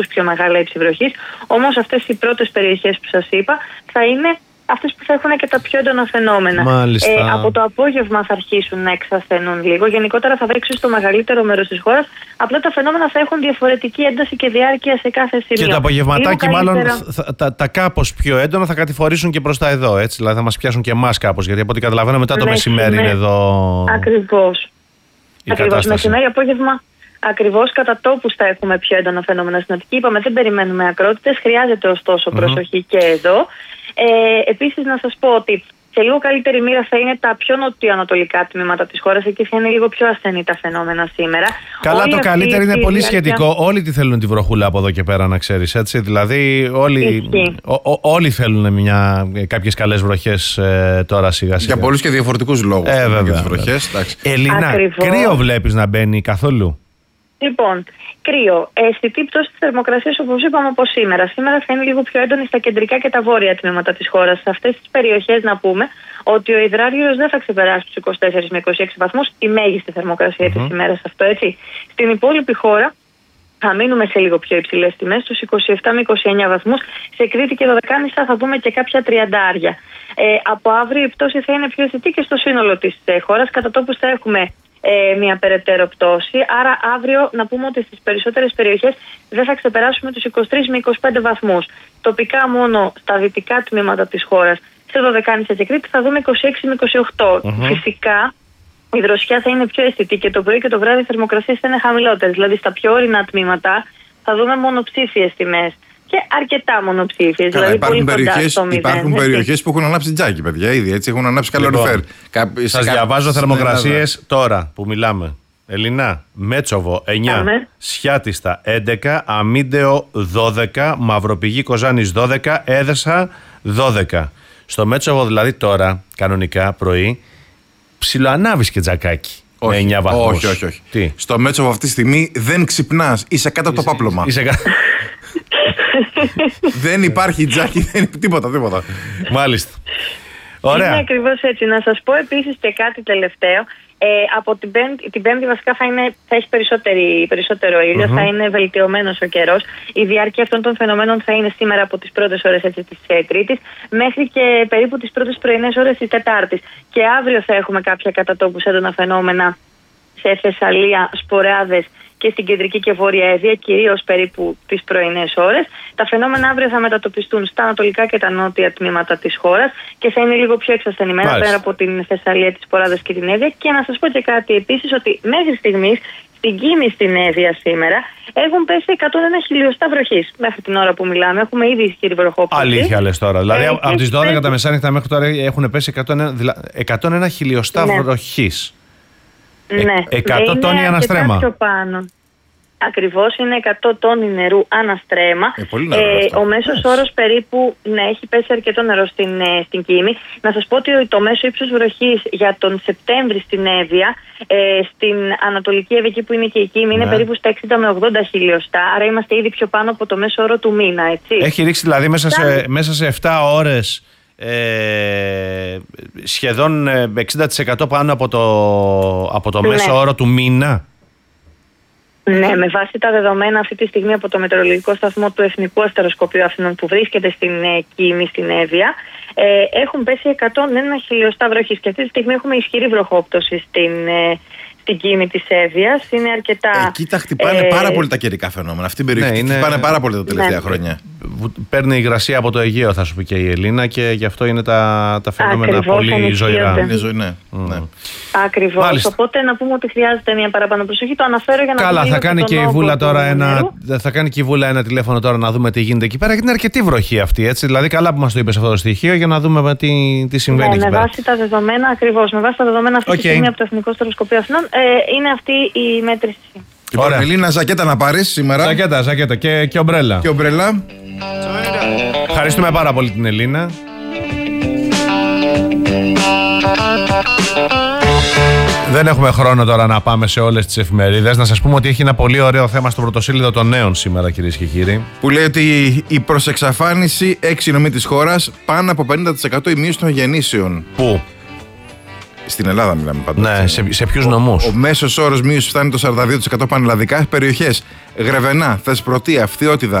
πιο μεγάλα ύψη βροχής. Όμως αυτές οι πρώτες περιοχές που σας είπα θα είναι αυτές που θα έχουν και τα πιο έντονα φαινόμενα. Από το απόγευμα θα αρχίσουν να εξασθενούν λίγο. Γενικότερα θα βρέξει στο μεγαλύτερο μέρος της χώρας. Απλά τα φαινόμενα θα έχουν διαφορετική ένταση και διάρκεια σε κάθε σημείο. Και το απογευματάκι, μάλλον τα κάπως πιο έντονα θα κατηφορήσουν και προς τα εδώ. Έτσι, δηλαδή θα μας πιάσουν και εμάς κάπως. Γιατί από ό,τι καταλαβαίνω, μετά το μεσημέρι είναι εδώ. Ακριβώς. Μεσημέρι, απόγευμα. Ακριβώς κατά τόπους θα έχουμε πιο έντονα φαινόμενα στην Αττική. Είπαμε, δεν περιμένουμε ακρότητες. Χρειάζεται ωστόσο προσοχή και εδώ. Επίσης, να σας πω ότι σε λίγο καλύτερη μοίρα θα είναι τα πιο νοτιοανατολικά τμήματα της χώρας. Εκεί θα είναι λίγο πιο ασθενή τα φαινόμενα σήμερα. Καλά, το καλύτερο είναι πολύ σχετικό. Όλοι τη θέλουν τη βροχούλα από εδώ και πέρα, να ξέρεις. Έτσι. Δηλαδή, όλοι θέλουν κάποιες καλές βροχές τώρα σιγά-σιγά. Για πολλούς και διαφορετικούς λόγους. Βέβαια. Τις βροχές. Ελίνα, κρύο βλέπεις να μπαίνει καθόλου? Λοιπόν, κρύο. Αισθητή πτώση της θερμοκρασίας, όπως είπαμε, από σήμερα. Σήμερα θα είναι λίγο πιο έντονη στα κεντρικά και τα βόρεια τμήματα της χώρας. Σε αυτές τις περιοχές να πούμε ότι ο υδράργυρος δεν θα ξεπεράσει τους 24 με 26 βαθμούς, η μέγιστη θερμοκρασία της ημέρας αυτό, έτσι. Στην υπόλοιπη χώρα θα μείνουμε σε λίγο πιο υψηλές τιμές, στους 27 με 29 βαθμούς. Σε Κρήτη και Δωδεκάνησα θα δούμε και κάποια τριαντάρια. Από αύριο η πτώση θα είναι πιο αισθητή και στο σύνολο της χώρας. Κατά τόπους θα έχουμε μια περαιτέρω πτώση. Άρα αύριο να πούμε ότι στις περισσότερες περιοχές δεν θα ξεπεράσουμε τους 23 με 25 βαθμούς. Τοπικά μόνο στα δυτικά τμήματα της χώρας, σε Δωδεκάνησα και Κρήτη, θα δούμε 26 με 28. Φυσικά η δροσιά θα είναι πιο αισθητή και το πρωί και το βράδυ οι θερμοκρασίες θα είναι χαμηλότερες. Δηλαδή στα πιο ορεινά τμήματα θα δούμε μονοψήφιες τιμές. Και αρκετά μονοψήφιες. Δηλαδή υπάρχουν περιοχές που έχουν ανάψει τζάκι, παιδιά, ήδη έτσι έχουν ανάψει καλοριφέρ. Σας διαβάζω θερμοκρασίες τώρα που μιλάμε. Ελίνα, Μέτσοβο 9, Σιάτιστα 11, Αμίντεο 12, Μαυροπηγή Κοζάνης 12, Έδεσα 12. Στο Μέτσοβο δηλαδή τώρα, κανονικά πρωί, ψιλοανάβεις και τζακάκι. Όχι, 9 βαθμούς. Όχι. Τι? Στο Μέτσοβο αυτή τη στιγμή δεν ξυπνάς, είσαι κάτω από το πάπλωμα. Δεν υπάρχει τζάκι, δεν είναι τίποτα. Μάλιστα. Ωραία. Είναι ακριβώς έτσι. Να σας πω επίσης και κάτι τελευταίο. Από την Πέμπτη βασικά θα έχει περισσότερο ήλιο, θα είναι βελτιωμένος ο καιρός. Η διάρκεια αυτών των φαινομένων θα είναι σήμερα από τις πρώτες ώρες της Τρίτης μέχρι και περίπου τις πρώτες πρωινές ώρες της Τετάρτης. Και αύριο θα έχουμε κάποια κατά τόπους έντονα φαινόμενα σε Θεσσαλία, σποράδες και στην κεντρική και βόρεια Εύβοια, κυρίως περίπου τις πρωινές ώρες. Τα φαινόμενα αύριο θα μετατοπιστούν στα ανατολικά και τα νότια τμήματα της χώρας και θα είναι λίγο πιο εξασθενημένα πέρα από την Θεσσαλία, τις σποράδες και την Εύβοια. Και να σας πω και κάτι επίσης, ότι μέχρι στιγμής στην Κίμη, στην Εύβοια σήμερα έχουν πέσει 101 χιλιοστά βροχής. Μέχρι την ώρα που μιλάμε έχουμε ήδη ισχυρή βροχόπτωση. Αλήθεια λες τώρα. Δηλαδή από τις 12 τα μεσάνυχτα μέχρι τώρα έχουν πέσει 101 χιλιοστά βροχής. Ναι, 100 τόνοι αναστρέμα. Πιο πάνω. Ακριβώς, είναι 100 τόνοι νερού αναστρέμα. Ο μέσος όρος περίπου έχει πέσει αρκετό νερό στην Κίμη. Να σας πω ότι το μέσο ύψος βροχής για τον Σεπτέμβρη στην Εύβοια, στην Ανατολική Εύβοια, εκεί που είναι και η Κίμη, είναι περίπου στα 60 με 80 χιλιοστά. Άρα είμαστε ήδη πιο πάνω από το μέσο όρο του μήνα, έτσι. Έχει ρίξει δηλαδή μέσα σε 7 ώρες σχεδόν 60% πάνω από το μέσο όρο του μήνα. Ναι, με βάση τα δεδομένα αυτή τη στιγμή από το μετεωρολογικό σταθμό του Εθνικού Αστεροσκοπείου Αθηνών που βρίσκεται στην Κίμη, στην Εύβοια, έχουν πέσει 101 χιλιοστά βροχής και αυτή τη στιγμή έχουμε ισχυρή βροχόπτωση στην Κίμη της Εύβοιας. Είναι αρκετά. Εκεί τα χτυπάνε πάρα πολύ τα καιρικά φαινόμενα. Αυτή την περιοχή χτυπάνε πάρα πολύ τα τελευταία χρόνια. Παίρνει υγρασία από το Αιγαίο, θα σου πει και η Ελίνα, και γι' αυτό είναι τα φαινόμενα πολύ ζωηρά. Ακριβώς. Οπότε να πούμε ότι χρειάζεται μια παραπάνω προσοχή. Το αναφέρω για να καλά, θα κάνει και η Βούλα τώρα θα κάνει και η Βούλα ένα τηλέφωνο τώρα να δούμε τι γίνεται εκεί πέρα. Γιατί είναι αρκετή βροχή αυτή. Έτσι. Δηλαδή, καλά που μας το είπες αυτό το στοιχείο για να δούμε τι συμβαίνει εκεί πέρα. Με βάση τα δεδομένα, ακριβώς. Με βάση τα δεδομένα αυτή τη στιγμή από το Εθνικό Αστεροσκοπείο Αθηνών, είναι αυτή η μέτρηση. Λοιπόν, Ελίνα, ζακέτα να πάρεις σήμερα. Ζακέτα και ομπρέλα. Ευχαριστούμε πάρα πολύ την Ελίνα. Δεν έχουμε χρόνο τώρα να πάμε σε όλες τις εφημερίδες. Να σας πούμε ότι έχει ένα πολύ ωραίο θέμα στο πρωτοσέλιδο των Νέων σήμερα, κυρίες και κύριοι. Που λέει ότι η προσεξαφάνιση 6 νομοί της χώρας, πάνω από 50% η μείωση των γεννήσεων. Πού? Στην Ελλάδα μιλάμε πάντως. Ναι, σε ποιους νομούς? Ο μέσος όρος μείωσης φτάνει το 42% πανελλαδικά περιοχές. Γρεβενά, Θεσπρωτεία, Φθιώτιδα,